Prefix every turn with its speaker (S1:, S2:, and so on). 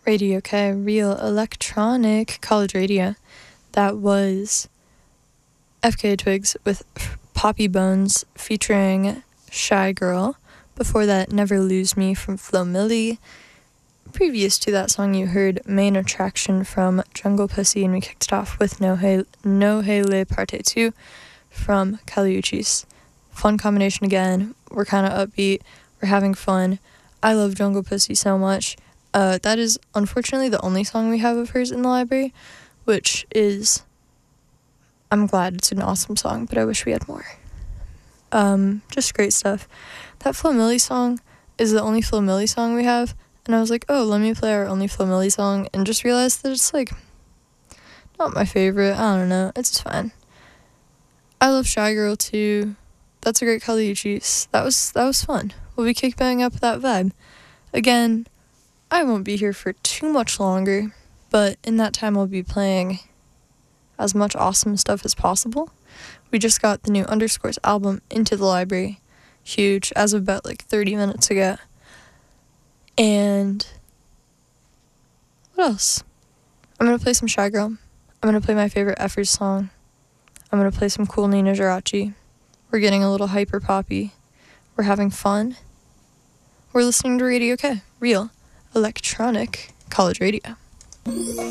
S1: Radio K, real electronic college radio. That was FKA Twigs with Poppy Bones featuring Shy Girl. Before that, Never Lose Me from Flo Milli. Previous to that song, you heard Main Attraction from Jungle Pussy, and we kicked it off with No Hele Parte 2 from Kali Uchis. Fun combination again. We're kind of upbeat. We're having fun. I love Jungle Pussy so much. That is unfortunately the only song we have of hers in the library, which is, I'm glad, it's an awesome song, but I wish we had more. Just great stuff. That Flo Milli song is the only Flo Milli song we have, and I was like, oh, let me play our only Flo Milli song, and just realized that it's like not my favorite. I don't know, it's fine. I love Shy Girl too. That's a great Kali Uchis. That was fun. We'll be kickbanging up that vibe. Again, I won't be here for too much longer, but in that time I'll be playing as much awesome stuff as possible. We just got the new Underscores album into the library. Huge, as of about like 30 minutes ago. And what else? I'm going to play some Shy Girl. I'm going to play my favorite Effers song. I'm going to play some cool Nina Geraci. We're getting a little hyper poppy. We're having fun. We're listening to Radio K, real electronic college radio.